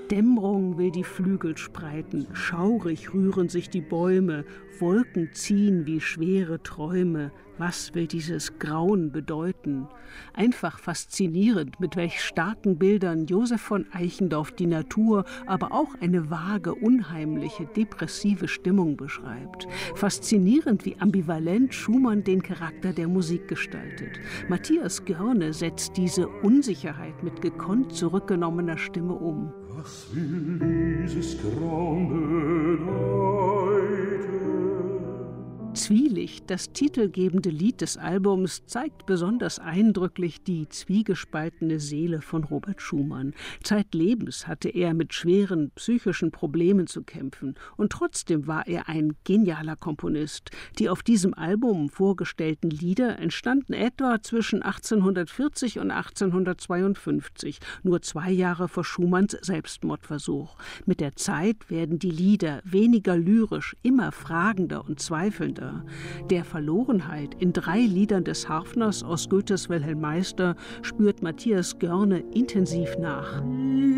Dämmerung will die Flügel spreiten, schaurig rühren sich die Bäume, Wolken ziehen wie schwere Träume. Was will dieses Grauen bedeuten? Einfach faszinierend, mit welch starken Bildern Josef von Eichendorff die Natur, aber auch eine vage, unheimliche, depressive Stimmung beschreibt. Faszinierend, wie ambivalent Schumann den Charakter der Musik gestaltet. Matthias Görne setzt diese Unsicherheit mit gekonnt zurückgenommener Stimme um. Was will dieses Grauen bedeuten? Zwielicht, das titelgebende Lied des Albums, zeigt besonders eindrücklich die zwiegespaltene Seele von Robert Schumann. Zeitlebens hatte er mit schweren psychischen Problemen zu kämpfen und trotzdem war er ein genialer Komponist. Die auf diesem Album vorgestellten Lieder entstanden etwa zwischen 1840 und 1852, nur 2 Jahre vor Schumanns Selbstmordversuch. Mit der Zeit werden die Lieder weniger lyrisch, immer fragender und zweifelnder. Der Verlorenheit in 3 Liedern des Harfners aus Goethes Wilhelm Meister spürt Matthias Görne intensiv nach.